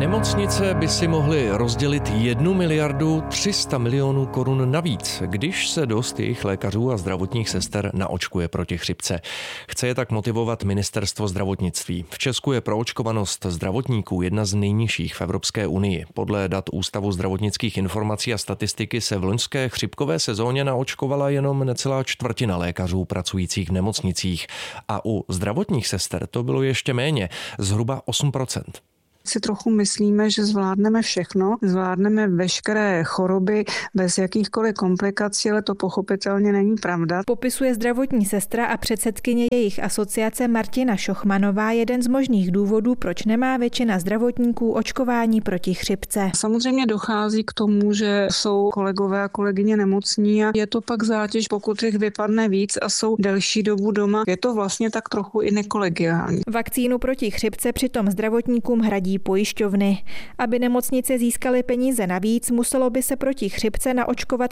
Nemocnice by si mohly rozdělit 1 miliardu 300 milionů korun navíc, když se dost jejich lékařů a zdravotních sester naočkuje proti chřipce. Chce je tak motivovat Ministerstvo zdravotnictví. V Česku je proočkovanost zdravotníků jedna z nejnižších v Evropské unii. Podle dat Ústavu zdravotnických informací a statistiky se v loňské chřipkové sezóně naočkovala jenom necelá čtvrtina lékařů pracujících v nemocnicích. A u zdravotních sester to bylo ještě méně, zhruba 8%. Si trochu myslíme, že zvládneme všechno, zvládneme veškeré choroby bez jakýchkoliv komplikací, ale to pochopitelně není pravda. Popisuje zdravotní sestra a předsedkyně jejich asociace Martina Šochmanová jeden z možných důvodů, proč nemá většina zdravotníků očkování proti chřipce. Samozřejmě dochází k tomu, že jsou kolegové a kolegyně nemocní a je to pak zátěž, pokud jich vypadne víc a jsou delší dobu doma. Je to vlastně tak trochu i nekolegiální. Vakcínu proti chřipce přitom zdravotníkům hradí pojišťovny. Aby nemocnice získaly peníze navíc, muselo by se proti chřipce naočkovat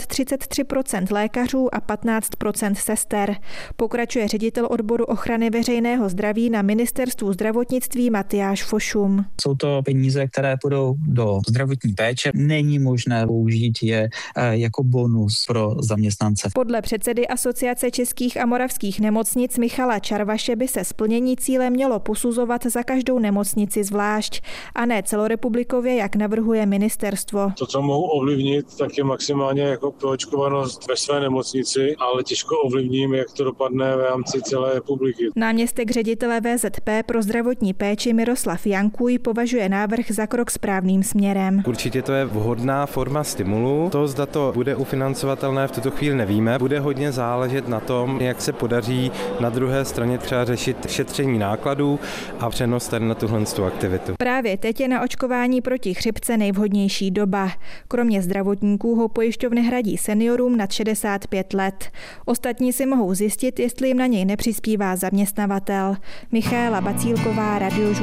33% lékařů a 15% sester. Pokračuje ředitel odboru ochrany veřejného zdraví na Ministerstvu zdravotnictví Matyáš Fošum. Jsou to peníze, které půjdou do zdravotní péče. Není možné použít je jako bonus pro zaměstnance. Podle předsedy Asociace českých a moravských nemocnic Michala Čarvaše by se splnění cíle mělo posuzovat za každou nemocnici zvlášť a ne celorepublikově, jak navrhuje ministerstvo. To, co mohu ovlivnit, tak je maximálně jako proočkovanost ve své nemocnici, ale těžko ovlivním, jak to dopadne v rámci celé republiky. Náměstek ředitele VZP pro zdravotní péči Miroslav Jankuj považuje návrh za krok správným směrem. Určitě to je vhodná forma stimulu. To, zda to bude ufinancovatelné, v tuto chvíli nevíme. Bude hodně záležet na tom, jak se podaří na druhé straně třeba řešit šetření nákladů a přenos tady na tuhle aktivitu. Právě teď je na očkování proti chřipce nejvhodnější doba. Kromě zdravotníků ho pojišťovny hradí seniorům nad 65 let. Ostatní si mohou zjistit, jestli jim na něj nepřispívá zaměstnavatel. Michaela Bacílková, Radiožurnál.